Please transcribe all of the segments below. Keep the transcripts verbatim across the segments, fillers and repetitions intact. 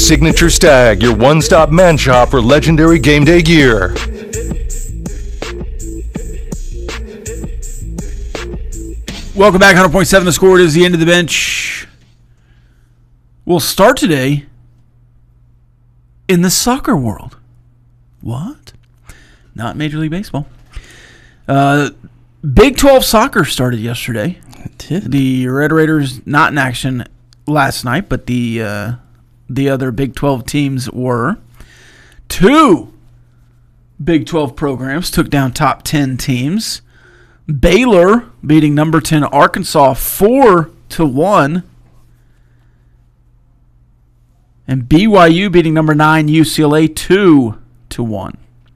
Signature Stag, your one-stop man shop for legendary game day gear. Welcome back, one hundred point seven The Score. It is the end of the bench. We'll start today in the soccer world. What? Not Major League Baseball. Uh, Big twelve soccer started yesterday. It did. The Red Raiders not in action last night, but the uh, the other Big twelve teams were. Two Big twelve programs took down top ten teams. Baylor beating number ten Arkansas four to one. And B Y U beating number nine U C L A two to one.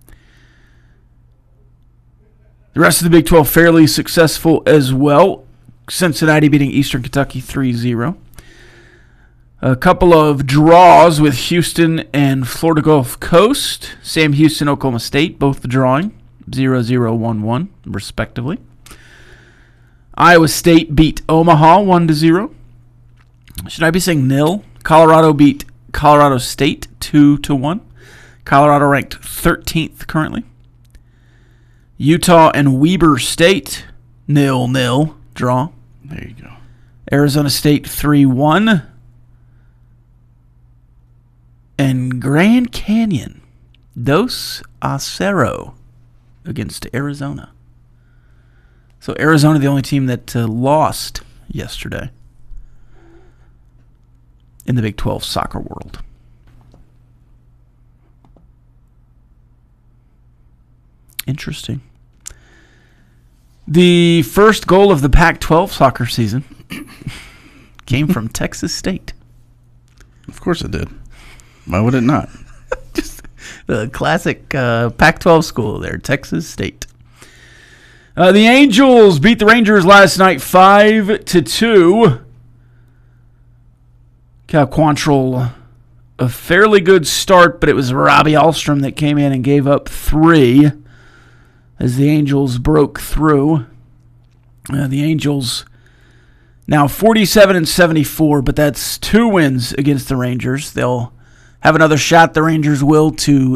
The rest of the Big twelve fairly successful as well. Cincinnati beating Eastern Kentucky three zero. A couple of draws with Houston and Florida Gulf Coast. Sam Houston, Oklahoma State, both drawing zero zero one one respectively. Iowa State beat Omaha one to zero. Should I be saying nil? Colorado beat Colorado State two to one. Colorado ranked thirteenth currently. Utah and Weber State nil nil draw. There you go. Arizona State three one. And Grand Canyon, Dos Acero against Arizona. So Arizona, the only team that uh, lost yesterday in the Big twelve soccer world. Interesting. The first goal of the Pac twelve soccer season came from Texas State. Of course it did. Why would it not? Just the classic uh, Pac twelve school there, Texas State. Uh, the Angels beat the Rangers last night five to two. Cal Quantrill, a fairly good start, but it was Robbie Alstrom that came in and gave up three as the Angels broke through. Uh, the Angels now forty-seven and seventy-four, but that's two wins against the Rangers. They'll have another shot, the Rangers will, to